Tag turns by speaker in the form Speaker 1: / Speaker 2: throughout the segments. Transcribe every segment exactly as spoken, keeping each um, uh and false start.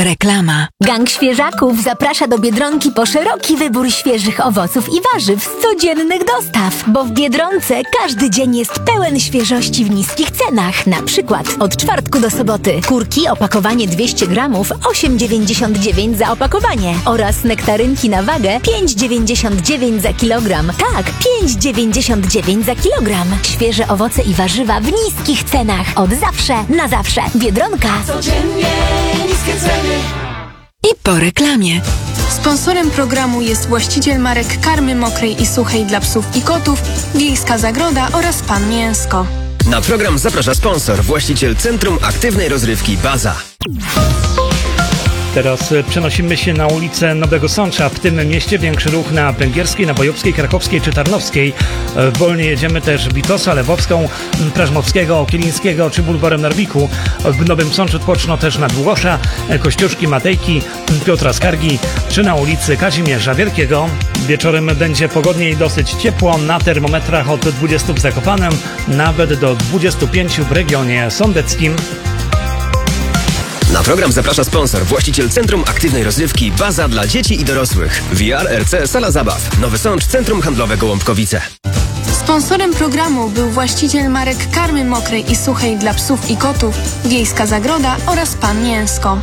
Speaker 1: Reklama.
Speaker 2: Gang Świeżaków zaprasza do Biedronki po szeroki wybór świeżych owoców i warzyw z codziennych dostaw, bo w Biedronce każdy dzień jest pełen świeżości w niskich cenach. Na przykład od czwartku do soboty kurki opakowanie dwieście gramów osiem dziewięćdziesiąt dziewięć za opakowanie oraz nektarynki na wagę pięć dziewięćdziesiąt dziewięć za kilogram. Tak, pięć dziewięćdziesiąt dziewięć za kilogram. Świeże owoce i warzywa w niskich cenach. Od zawsze na zawsze. Biedronka.
Speaker 3: Codziennie niskie ceny.
Speaker 1: I po reklamie.
Speaker 4: Sponsorem programu jest właściciel marek karmy mokrej i suchej dla psów i kotów, Wiejska Zagroda oraz Pan Mięsko.
Speaker 5: Na program zaprasza sponsor, właściciel Centrum Aktywnej Rozrywki Baza.
Speaker 6: Teraz przenosimy się na ulicę Nowego Sącza. W tym mieście większy ruch na Węgierskiej, Nowojobskiej, Krakowskiej czy Tarnowskiej. Wolnie jedziemy też Witosa, Lewowską, Prażmowskiego, Kielińskiego czy bulwarem Narwiku. W Nowym Sączu tłoczno też na Długosza, Kościuszki, Matejki, Piotra Skargi czy na ulicy Kazimierza Wielkiego. Wieczorem będzie pogodniej, dosyć ciepło. Na termometrach od dwudziestu w Zakopanem, nawet do dwudziestu pięciu w regionie sądeckim.
Speaker 5: Na program zaprasza sponsor, właściciel Centrum Aktywnej Rozrywki Baza dla dzieci i dorosłych. V R, R C, Sala Zabaw. Nowy Sącz, Centrum Handlowe Gołąbkowice.
Speaker 4: Sponsorem programu był właściciel marek karmy mokrej i suchej dla psów i kotów, Wiejska Zagroda oraz Pan Mięsko.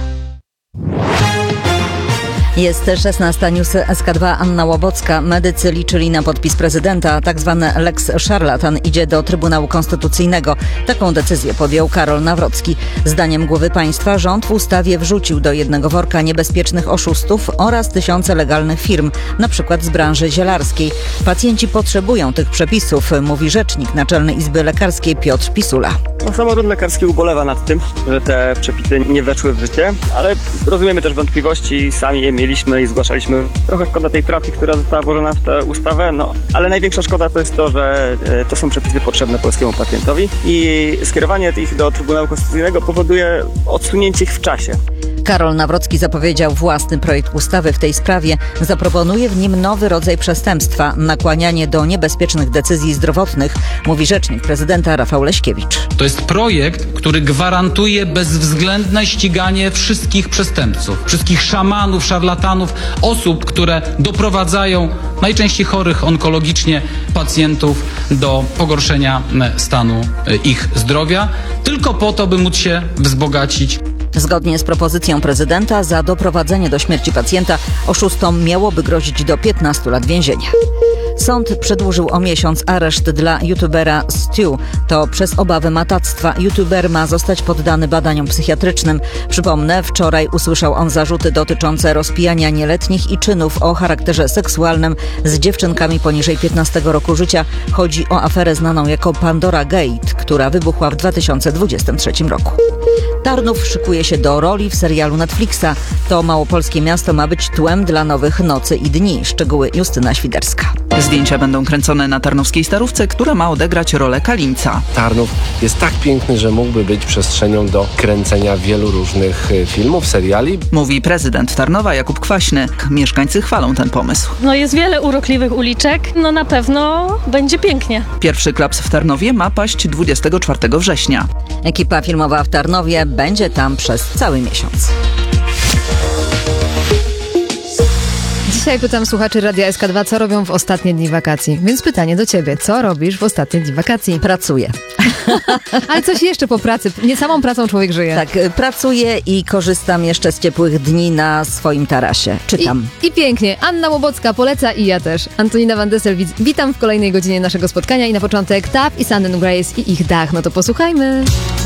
Speaker 7: Jest szesnasta, news S K dwa, Anna Łobocka. Medycy liczyli na podpis prezydenta. Tak zwany lex szarlatan idzie do Trybunału Konstytucyjnego. Taką decyzję podjął Karol Nawrocki. Zdaniem głowy państwa rząd w ustawie wrzucił do jednego worka niebezpiecznych oszustów oraz tysiące legalnych firm, na przykład z branży zielarskiej. Pacjenci potrzebują tych przepisów, mówi rzecznik Naczelnej Izby Lekarskiej Piotr Pisula.
Speaker 8: No, samorząd lekarski ubolewa nad tym, że te przepisy nie weszły w życie, ale rozumiemy też wątpliwości, sami je mieliśmy i zgłaszaliśmy. Trochę szkoda tej trafki, która została włożona w tę ustawę, no ale największa szkoda to jest to, że to są przepisy potrzebne polskiemu pacjentowi i skierowanie ich do Trybunału Konstytucyjnego powoduje odsunięcie ich w czasie.
Speaker 7: Karol Nawrocki zapowiedział własny projekt ustawy w tej sprawie. Zaproponuje w nim nowy rodzaj przestępstwa – nakłanianie do niebezpiecznych decyzji zdrowotnych, mówi rzecznik prezydenta Rafał Leśkiewicz.
Speaker 9: To jest projekt, który gwarantuje bezwzględne ściganie wszystkich przestępców, wszystkich szamanów, szarlatanów, osób, które doprowadzają najczęściej chorych onkologicznie pacjentów do pogorszenia stanu ich zdrowia, tylko po to, by móc się wzbogacić.
Speaker 7: Zgodnie z propozycją prezydenta za doprowadzenie do śmierci pacjenta oszustom miałoby grozić do piętnastu lat więzienia. Sąd przedłużył o miesiąc areszt dla youtubera Stu. To przez obawy matactwa. YouTuber ma zostać poddany badaniom psychiatrycznym. Przypomnę, wczoraj usłyszał on zarzuty dotyczące rozpijania nieletnich i czynów o charakterze seksualnym z dziewczynkami poniżej piętnastego roku życia. Chodzi o aferę znaną jako Pandora Gate, która wybuchła w dwa tysiące dwudziestym trzecim roku. Tarnów szykuje się do roli w serialu Netflixa. To małopolskie miasto ma być tłem dla nowych Nocy i Dni. Szczegóły Justyna Świderska.
Speaker 10: Zdjęcia będą kręcone na tarnowskiej Starówce, która ma odegrać rolę Kalimca.
Speaker 11: Tarnów jest tak piękny, że mógłby być przestrzenią do kręcenia wielu różnych filmów, seriali.
Speaker 10: Mówi prezydent Tarnowa Jakub Kwaśny. Mieszkańcy chwalą ten pomysł.
Speaker 12: No jest wiele urokliwych uliczek, no na pewno będzie pięknie.
Speaker 10: Pierwszy klaps w Tarnowie ma paść dwudziestego czwartego września.
Speaker 7: Ekipa filmowa w Tarnowie będzie tam przez cały miesiąc.
Speaker 13: Dzisiaj pytam słuchaczy Radia S K dwa, co robią w ostatnie dni wakacji. Więc pytanie do ciebie, co robisz w ostatnie dni wakacji?
Speaker 7: Pracuję.
Speaker 13: Ale coś jeszcze po pracy. Nie samą pracą człowiek żyje.
Speaker 7: Tak, pracuję i korzystam jeszcze z ciepłych dni na swoim tarasie. Czytam.
Speaker 13: I, i pięknie. Anna Łobocka poleca i ja też. Antonina Van Dessel, witam w kolejnej godzinie naszego spotkania i na początek Tapp i Sand and Grace i ich Dach. No to posłuchajmy.